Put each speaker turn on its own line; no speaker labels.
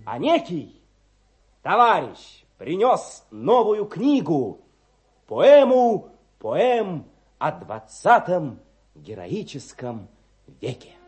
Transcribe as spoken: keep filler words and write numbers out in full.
А некий товарищ принес новую книгу, поэму поэм о двадцатом героическом веке.